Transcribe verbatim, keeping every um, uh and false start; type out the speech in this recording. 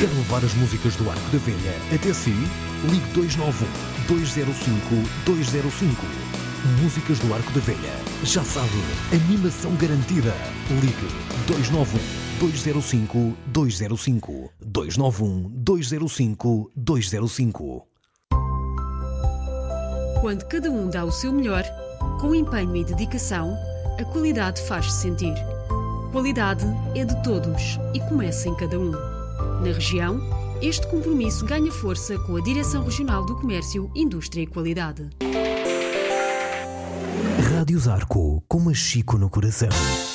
Quer levar as músicas do Arco da Velha até si? Ligue dois nove um, dois zero cinco, dois zero cinco. Músicas do Arco da Velha. Já sabe, animação garantida. Ligue dois nove um, dois zero cinco, dois zero cinco. dois nove um, dois zero cinco, dois zero cinco. Quando cada um dá o seu melhor, com empenho e dedicação, a qualidade faz-se sentir. Qualidade é de todos e começa em cada um. Na região, este compromisso ganha força com a Direção Regional do Comércio, Indústria e Qualidade. Rádios Arco, com uma Chico no coração.